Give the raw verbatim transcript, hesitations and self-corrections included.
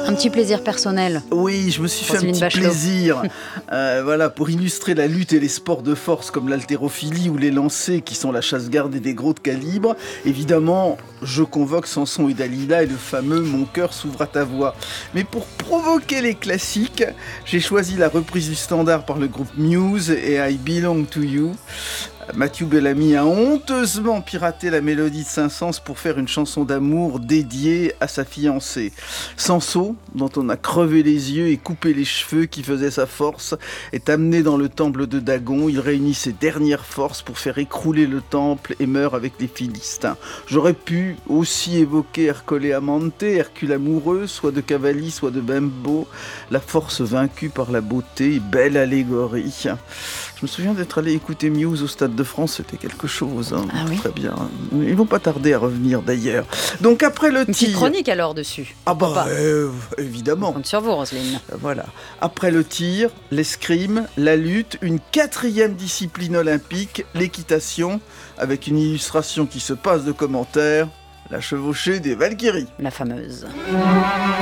Un petit plaisir personnel. Oui, je me suis fait un petit Bachelot. plaisir. euh, voilà, pour illustrer la lutte et les sports de force comme l'haltérophilie ou les lancers qui sont la chasse gardée des gros de calibre. Évidemment, je convoque Samson et Dalila et le fameux Mon cœur s'ouvre à ta voix. Mais pour provoquer les classiques, j'ai choisi la reprise du standard par le groupe Muse et I Belong to You. Matthew Bellamy a honteusement piraté la mélodie de Saint-Saëns pour faire une chanson d'amour dédiée à sa fiancée. Samson, dont on a crevé les yeux et coupé les cheveux qui faisaient sa force, est amené dans le temple de Dagon. Il réunit ses dernières forces pour faire écrouler le temple et meurt avec les Philistins. J'aurais pu aussi évoquer Ercole Amante, Hercule amoureux, soit de Cavalli, soit de Bembo, la force vaincue par la beauté, belle allégorie. Je me souviens d'être allé écouter Muse au Stade de France, c'était quelque chose, hein. Ah oui. Très bien. Ils vont pas tarder à revenir d'ailleurs. Donc après le Une petite tir... chronique alors dessus. Ah bah Pas. euh, évidemment. On compte sur vous, Roselyne. Voilà. Après le tir, l'escrime, la lutte, une quatrième discipline olympique, l'équitation, avec une illustration qui se passe de commentaires, la chevauchée des Valkyries. La fameuse.